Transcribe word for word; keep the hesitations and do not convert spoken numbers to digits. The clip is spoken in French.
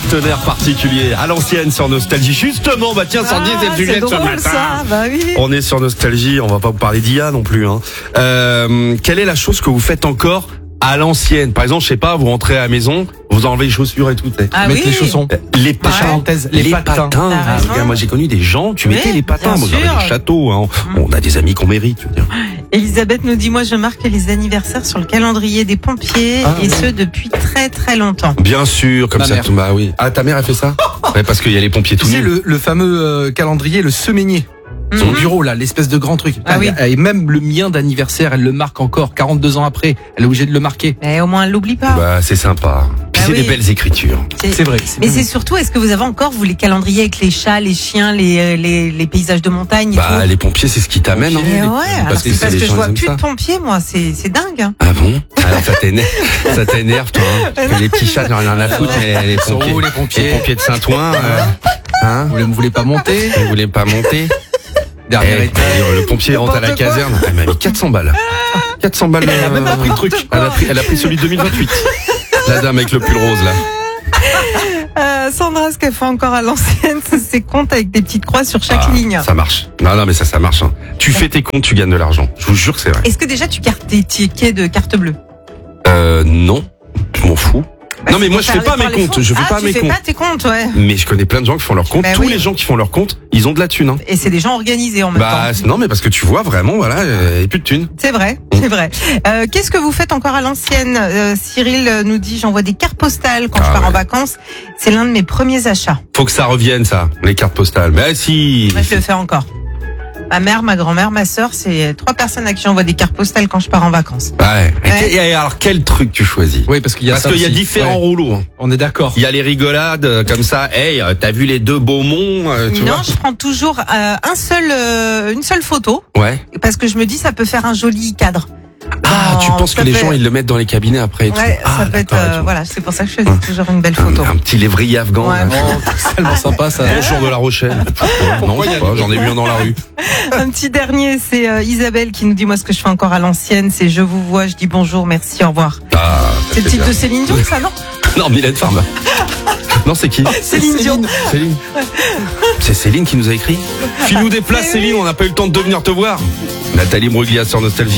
partenaire particulier à l'ancienne sur Nostalgie. Justement, bah tiens, Sandy, Ah, c'est le sujet c'est de ce drôle, matin. ça. Bah oui. On est sur Nostalgie, on va pas vous parler d'I A non plus. Hein. Euh, quelle est la chose que vous faites encore à l'ancienne? Par exemple, je sais pas, vous rentrez à la maison, vous enlevez les chaussures et tout. Ah Mettre oui. les chaussons. Les Ouais. patins. Parenthèse, les patins. T'as Ah, raison. regarde, moi j'ai connu des gens, tu Oui, mettais les patins, bien vous avez sûr. des châteaux. Hein. On a des amis qu'on mérite, tu veux dire. Elisabeth nous dit, moi je marque les anniversaires sur le calendrier des pompiers Ah, et oui. ce depuis très très longtemps. Bien sûr, comme Ma ça. mère. tout- Bah oui. Ah, ta mère a fait ça? Ouais, parce qu'il y a les pompiers Tu tout sais, nus. le, le fameux euh, calendrier, le semainier. Son Mhm. bureau, là, l'espèce de grand truc. Ah oui. Et même le mien d'anniversaire, elle le marque encore quarante-deux ans après. Elle est obligée de le marquer. Mais au moins elle l'oublie pas. Bah c'est sympa. Puis Ah c'est oui. des belles écritures. C'est- C'est vrai. Mais c'est surtout, est-ce que vous avez encore, vous, les calendriers avec les chats, les chiens, les, euh, les, les paysages de montagne et Bah tout? les pompiers c'est ce qui t'amène. Hein. Mais ouais, alors Parce que c'est c'est parce les que je gens, vois ils aiment plus ça. de pompiers, moi, c'est c'est dingue. Hein. Ah bon? Alors ça t'énerve, ça t'énerve toi. Hein. Parce que les petits chats, j'en ai rien à foutre, mais les Sont pompiers, où, les pompiers les pompiers de Saint-Ouen, euh, hein? Vous voulez, vous voulez pas monter? Vous voulez pas monter? Dernier Eh, étage. le pompier rentre à la N'importe quoi. caserne. Elle m'a mis quatre cents balles. quatre cents balles. Elle a même pas pris le truc. Elle a pris, elle a pris celui de deux mille vingt-huit. La dame avec le pull rose là. Euh, Sandra, ce qu'elle fait encore à l'ancienne, c'est ses comptes avec des petites croix sur chaque Ah, ligne. Ça marche. Non, non, mais ça, ça marche. Hein. Tu fais tes comptes, tu gagnes de l'argent. Je vous jure que c'est vrai. Est-ce que déjà tu cartes tes tickets de carte bleue? Euh, non. Je m'en fous. Bah, non, mais c'est moi, pour je fais faire pas les- mes pour les comptes. fonds. Je fais ah, pas tu mes fais comptes. pas tes comptes, ouais. Mais je connais plein de gens qui font leurs comptes. Bah Tous oui. les gens qui font leurs comptes, ils ont de la thune. Hein. Et c'est des gens organisés en même Bah, temps. non, mais parce que tu vois vraiment, voilà, euh, et plus de thunes. C'est vrai, c'est vrai. Euh, Qu'est-ce que vous faites encore à l'ancienne? euh, Cyril euh, nous dit, j'envoie des cartes postales quand Ah je pars ouais. en vacances. C'est l'un de mes premiers achats. Faut que ça revienne, ça, les cartes postales. Mais si. Moi, je le fais encore. Ma mère, ma grand-mère, ma sœur, c'est trois personnes à qui j'envoie des cartes postales quand je pars en vacances. Ouais. Et, Ouais. que- et alors, quel truc tu choisis? Oui, parce qu'il y a Parce ça qu'il y a aussi. différents Ouais. rouleaux. Hein. On est d'accord. Il y a les rigolades euh, comme ça. Hey, euh, t'as vu les deux Beaumont, euh, tu non, vois? je prends toujours euh, un seul, euh, une seule photo Ouais. parce que je me dis ça peut faire un joli cadre. Ah, Dans- tu penses que ça les peut- gens ils le mettent dans les cabinets après et tout. Ouais, Ah, ça peut être, d'accord, et euh, tout. voilà, c'est pour ça que je choisis toujours une belle photo. Un, un petit lévrier afghan. Ouais. là. Oh, c'est tellement sympa, ça. Bonjour de La Rochelle. non, je sais pas, j'en ai vu un dans la rue. Un petit dernier, c'est euh, Isabelle qui nous dit moi ce que je fais encore à l'ancienne, c'est je vous vois, je dis bonjour, merci, au revoir. Ah, C'est le c'est titre bien. de Céline Dion, ça non? Non, Mylène Farmer. Non, c'est qui? Céline Dion. Céline. C'est Céline qui nous a écrit. File-nous des places, C'est Céline, on n'a pas eu le temps de venir te voir. Nathalie Bruglia sur Nostalgie.